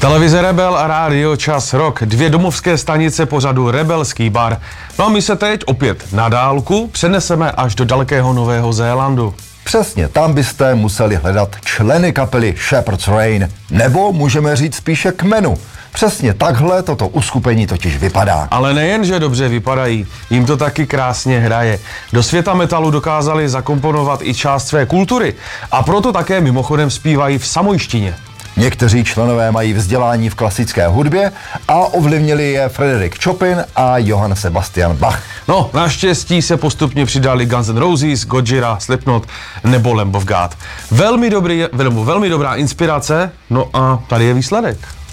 Televize Rebel a rádio Čas Rock, dvě domovské stanice pořadu Rebelský bar. No a my se teď opět na dálku přeneseme až do dalekého Nového Zélandu. Přesně, tam byste museli hledat členy kapely Shepherd's Rain, nebo můžeme říct spíše kmenu. Přesně takhle toto uskupení totiž vypadá. Ale nejen, že dobře vypadají, jim to taky krásně hraje. Do světa metalu dokázali zakomponovat i část své kultury a proto také mimochodem zpívají v samojštině. Někteří členové mají vzdělání v klasické hudbě a ovlivnili je Frédéric Chopin a Johann Sebastian Bach. No, naštěstí se postupně přidali Guns N' Roses, Gojira, Slipknot nebo Lamb of God. Velmi dobrá inspirace, no a tady je výsledek.